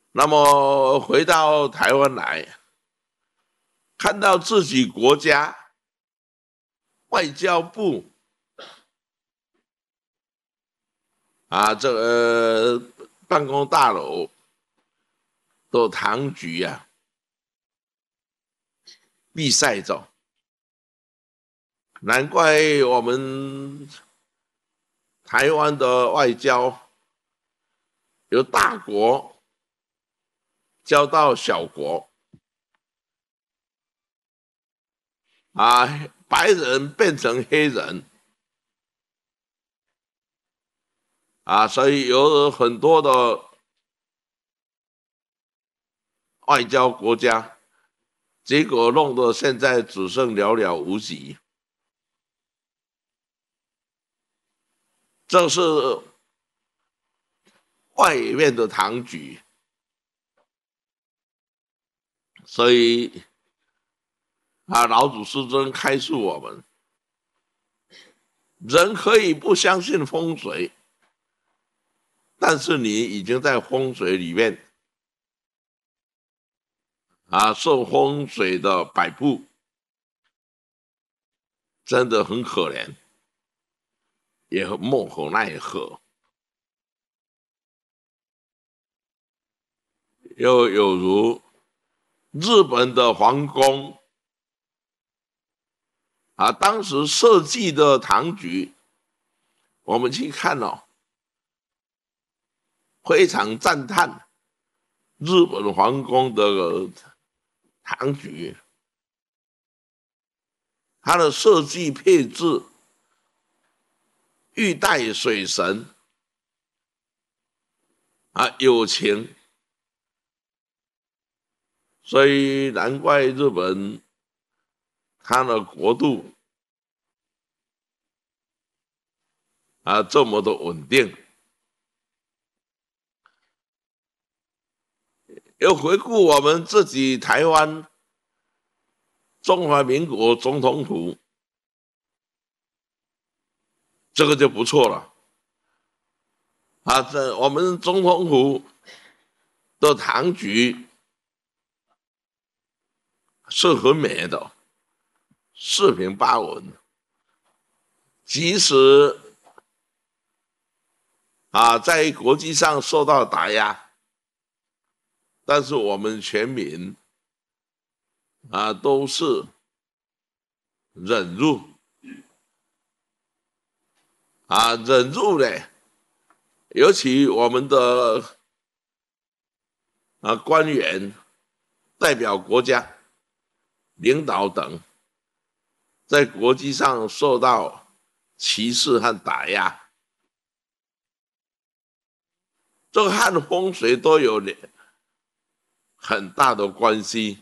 那么回到台湾来，看到自己国家外交部这个办公大楼的堂局闭塞着，难怪我们台湾的外交由大国交到小国白人变成黑人所以有很多的外交国家，结果弄得现在只剩寥寥无几。这是外面的堂局，所以老祖师尊开示我们，人可以不相信风水，但是你已经在风水里面受风水的摆布，真的很可怜，也很莫可奈何。又有如日本的皇宫当时设计的堂局，我们去看非常赞叹日本皇宫的堂局，它的设计配置玉带水神有情，所以难怪日本它的国度这么的稳定。又回顾我们自己台湾中华民国总统府，这个就不错了这我们总统府的堂局是很美的，四平八稳，即使在国际上受到打压，但是我们全民都是忍辱忍辱呢，尤其我们的官员代表国家领导等，在国际上受到歧视和打压，这和风水都有很大的关系。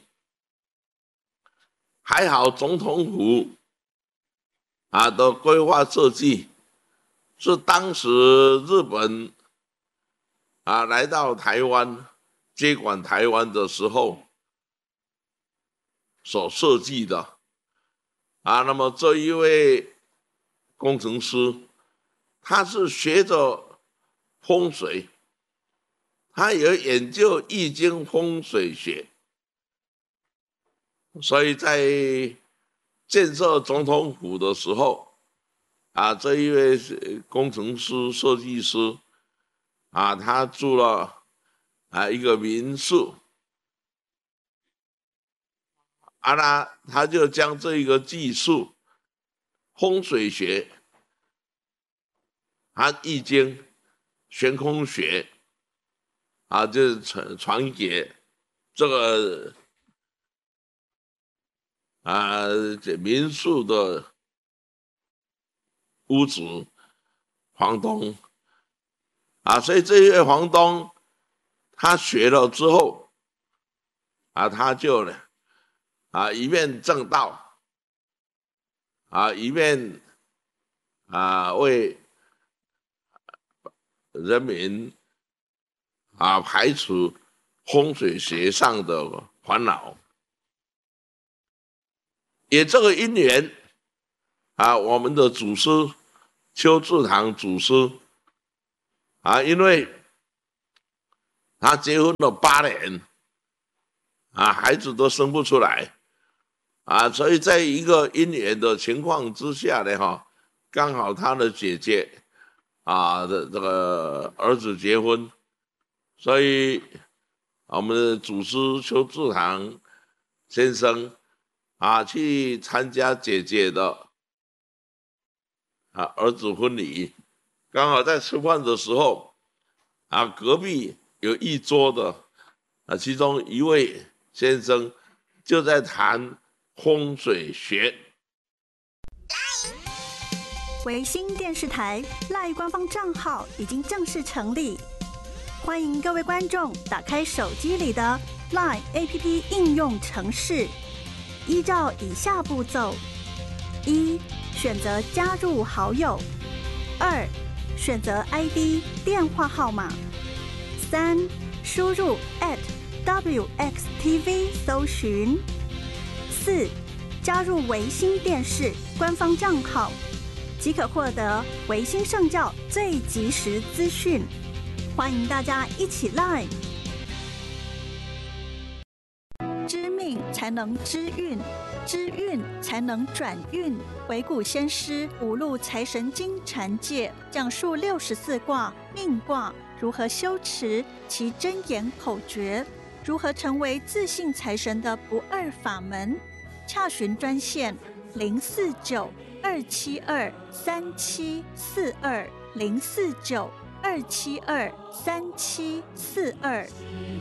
还好总统府的规划设计是当时日本来到台湾接管台湾的时候所设计的那么这一位工程师，他是学着风水，他也研究易经风水学，所以在建设总统府的时候这一位工程师设计师他住了一个民宿他就将这一个技术风水学易经玄空学就传给这个这民宿的屋主房东所以这一位房东他学了之后他就呢一面正道一面为人民排除风水学上的烦恼。也这个因缘我们的祖师邱志堂祖师因为他结婚了8年，孩子都生不出来，所以在一个因缘的情况之下呢，刚好他的姐姐的这个儿子结婚，所以我们的祖师邱志堂先生去参加姐姐的儿子婚礼，刚好在吃饭的时候隔壁有一桌的其中一位先生就在谈风水学。 维新电视台 LINE 官方账号已经正式成立，欢迎各位观众打开手机里的 LINE APP 应用程式，依照以下步骤：1. 选择加入好友；2. 选择 ID 电话号码；3. 输入 @WXTV 搜寻；4. 加入维新电视官方账号，即可获得维新圣教最及时资讯。欢迎大家一起 LINE。知命才能知运，知运才能转运。惟古先师五路财神经禅界讲述64卦命卦如何修持其真言口诀，如何成为自信财神的不二法门。洽询专线049-272-3742 049-272-3742。